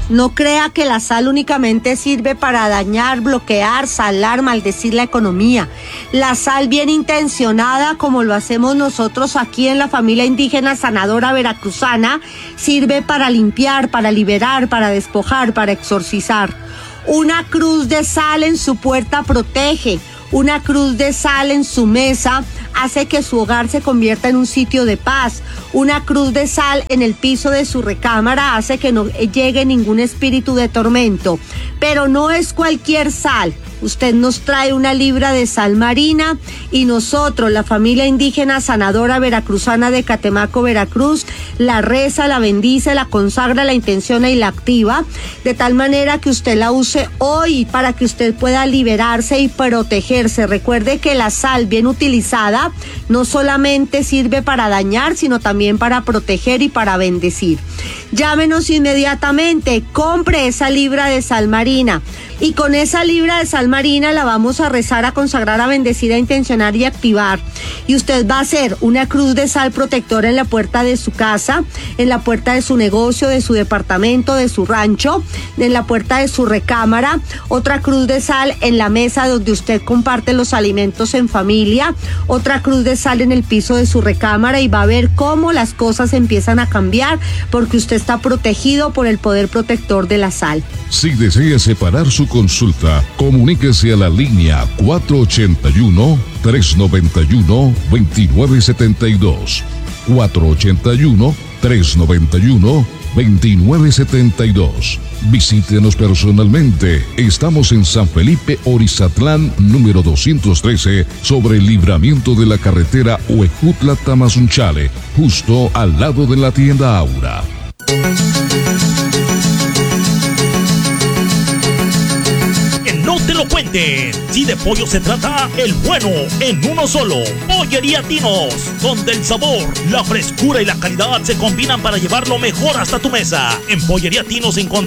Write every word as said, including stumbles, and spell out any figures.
No crea que la sal únicamente sirve para dañar, bloquear, salar, maldecir la economía. La sal bien intencionada, como lo hacemos nosotros aquí en la familia indígena sanadora veracruzana, sirve para limpiar, para liberar, para despojar, para exorcizar. Una cruz de sal en su puerta protege. Una cruz de sal en su mesa hace que su hogar se convierta en un sitio de paz. Una cruz de sal en el piso de su recámara hace que no llegue ningún espíritu de tormento. Pero no es cualquier sal. Usted nos trae una libra de sal marina y nosotros, la familia indígena sanadora veracruzana de Catemaco, Veracruz, la reza, la bendice, la consagra, la intenciona y la activa, de tal manera que usted la use hoy para que usted pueda liberarse y protegerse. Recuerde que la sal bien utilizada no solamente sirve para dañar, sino también para proteger y para bendecir. Llámenos inmediatamente, compre esa libra de sal marina y con esa libra de sal marina la vamos a rezar, a consagrar, a bendecir, a intencionar y activar. Y usted va a hacer una cruz de sal protectora en la puerta de su casa, en la puerta de su negocio, de su departamento, de su rancho, en la puerta de su recámara, otra cruz de sal en la mesa donde usted comparte los alimentos en familia, otra cruz de sal en el piso de su recámara y va a ver cómo las cosas empiezan a cambiar porque usted está protegido por el poder protector de la sal. Si desea separar su consulta, comuníquese a la línea cuatro ocho uno, tres nueve uno, dos nueve siete dos. cuatro ocho uno, tres nueve uno, dos nueve siete dos. Visítenos personalmente. Estamos en San Felipe Orizatlán, número doscientos trece, sobre el libramiento de la carretera Huejutla-Tamazunchale, justo al lado de la tienda Aura. No te lo cuenten. Si de pollo se trata, el bueno en uno solo. Pollería Tinos, donde el sabor, la frescura y la calidad se combinan para llevarlo mejor hasta tu mesa. En Pollería Tinos encontrarás